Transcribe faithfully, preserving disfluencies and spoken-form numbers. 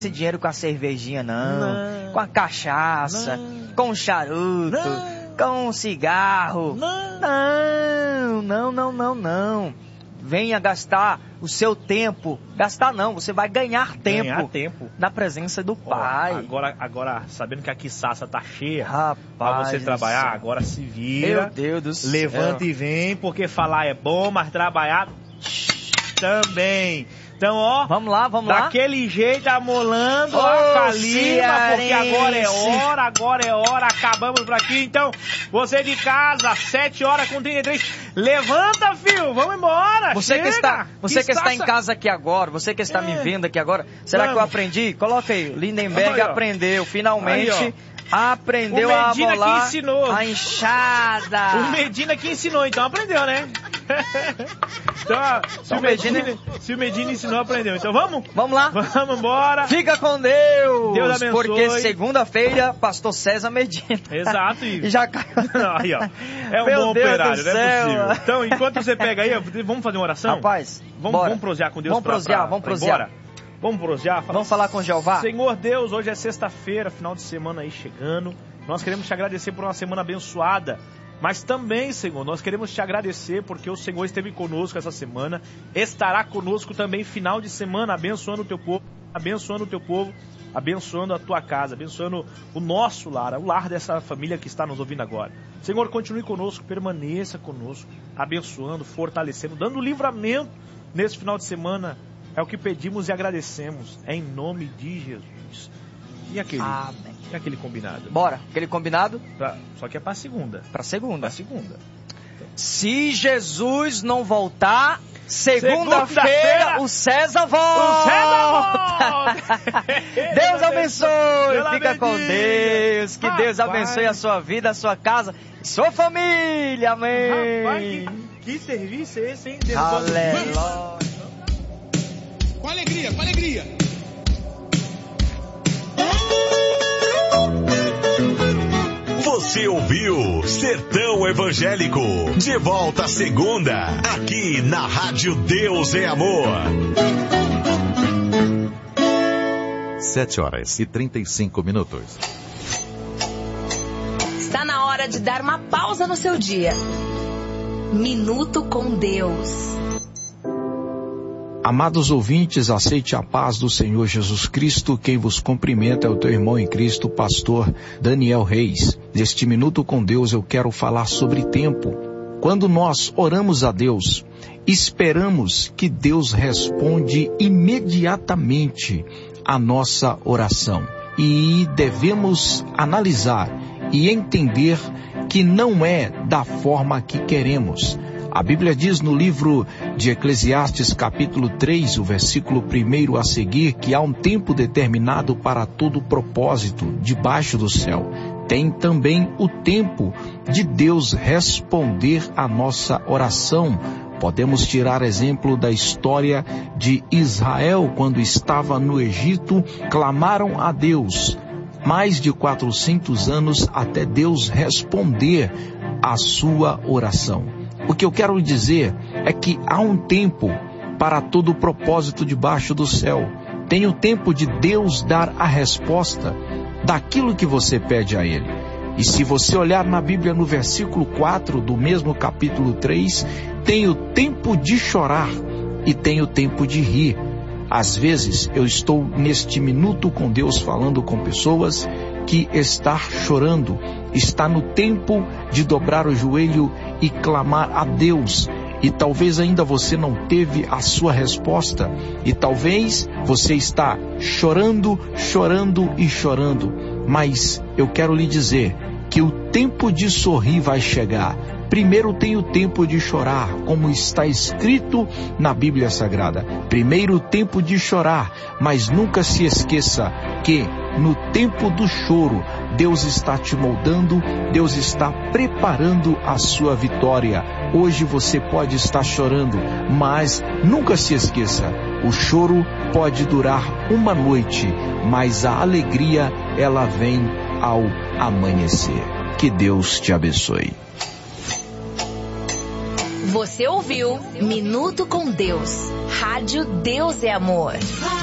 esse dinheiro com a cervejinha, não. Não. Com a cachaça, Não. com o charuto, Não. com o cigarro. Não. Não, não, não, não, não. Venha gastar o seu tempo. Gastar não, você vai ganhar tempo. Ganhar tempo. Na presença do Ó, Pai. agora, agora, sabendo que a quiçaça tá cheia, Rapaz pra você do trabalhar, céu. agora se vira. Meu Deus do céu. Levanta e vem, porque falar é bom, mas trabalhar também. Então, ó, Vamos lá, vamos lá. daquele jeito, amolando Ô, a calima, porque cearense. agora é hora, agora é hora, acabamos por aqui. Então, você de casa, sete horas com trinta e três, levanta, filho, vamos embora, Você chega. que está, você que está em Quiçaça. casa aqui agora, você que está É. me vendo aqui agora, será Vamos. que eu aprendi? Coloca aí, Lindenberg Aí, ó. aprendeu, finalmente Aí, aprendeu O a Medina amolar que ensinou. a enxada. O Medina que ensinou, então aprendeu, né? Então, ó, se, Então, o Medina, Medina- se o Medina ensinou, aprendeu. Então vamos? Vamos lá? Vamos embora. Fica com Deus, Deus abençoe. porque segunda-feira, pastor César Medina. Exato, Igor. E já caiu. Aí, ó. É um Meu bom Deus operário, do não é céu. possível. Então, enquanto você pega aí, vamos fazer uma oração? Rapaz, vamos, bora. vamos prosear com Deus. Vamos pra- prosear, pra- vamos pra ir prosear. embora? Vamos prosear? Fala- Vamos falar com Jeová? Senhor Deus, hoje é sexta-feira, final de semana aí chegando. Nós queremos te agradecer por uma semana abençoada. Mas também, Senhor, nós queremos te agradecer porque o Senhor esteve conosco essa semana. Estará conosco também final de semana, abençoando o teu povo, abençoando o teu povo, abençoando a tua casa, abençoando o nosso lar, o lar dessa família que está nos ouvindo agora. Senhor, continue conosco, permaneça conosco, abençoando, fortalecendo, dando livramento nesse final de semana. É o que pedimos e agradecemos. É em nome de Jesus. E aquele, Amém. e aquele combinado? Bora, aquele combinado Pra- só que é pra segunda. pra segunda. Pra segunda. Se Jesus não voltar, Segunda-feira, segunda-feira o César volta. O César volta. Deus abençoe. Deus Fica com bendiga. Deus. Que Deus Rapaz. abençoe a sua vida, a sua casa, sua família. Amém. Rapaz, que, que serviço é esse, hein? Deus Aleluia. Com alegria, com alegria. Você ouviu Sertão Evangélico. De volta segunda, aqui na Rádio Deus é Amor. Sete horas e trinta e cinco minutos. Está na hora de dar uma pausa no seu dia. Minuto com Deus. Amados ouvintes, aceite a paz do Senhor Jesus Cristo. Quem vos cumprimenta é o teu irmão em Cristo, pastor Daniel Reis. Neste Minuto com Deus eu quero falar sobre tempo. Quando nós oramos a Deus, esperamos que Deus responde imediatamente a nossa oração. E devemos analisar e entender que não é da forma que queremos. A Bíblia diz no livro de Eclesiastes, capítulo três, o versículo primeiro a seguir, que há um tempo determinado para todo propósito debaixo do céu. Tem também o tempo de Deus responder a nossa oração. Podemos tirar exemplo da história de Israel, quando estava no Egito, clamaram a Deus. Mais de quatrocentos anos até Deus responder a sua oração. O que eu quero dizer é que há um tempo para todo propósito debaixo do céu. Tem o tempo de Deus dar a resposta daquilo que você pede a Ele. E se você olhar na Bíblia no versículo quatro do mesmo capítulo três, tem o tempo de chorar e tem o tempo de rir. Às vezes eu estou neste minuto com Deus falando com pessoas que está chorando, está no tempo de dobrar o joelho e clamar a Deus. E talvez ainda você não teve a sua resposta. E talvez você está chorando, chorando e chorando. Mas eu quero lhe dizer que o tempo de sorrir vai chegar. Primeiro tem o tempo de chorar, como está escrito na Bíblia Sagrada. Primeiro o tempo de chorar, mas nunca se esqueça que no tempo do choro, Deus está te moldando, Deus está preparando a sua vitória. Hoje você pode estar chorando, mas nunca se esqueça, o choro pode durar uma noite, mas a alegria, ela vem ao amanhecer. Que Deus te abençoe. Você ouviu Minuto com Deus. Rádio Deus é Amor.